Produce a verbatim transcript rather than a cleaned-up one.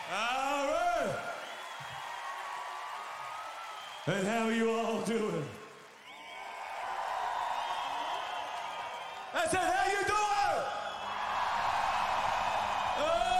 All right. And how you all doing? I said, how you doing? Oh!